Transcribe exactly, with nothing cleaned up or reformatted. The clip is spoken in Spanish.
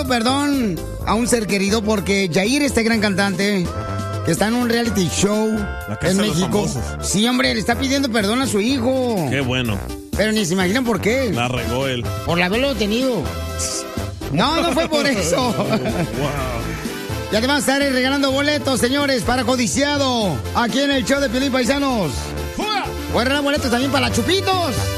pidiendo perdón a un ser querido porque Yair, este gran cantante, que está en un reality show La casa en de los México. famosos. Sí, hombre, le está pidiendo perdón a su hijo. Qué bueno. Pero ni se imaginan por qué. La regó él. Por haberlo detenido. No, no fue por eso. Wow. Y además estaré regalando boletos, señores, para Codiciado. Aquí en el show de Piolín, paisanos. Voy a regalar boletos también para Chupitos.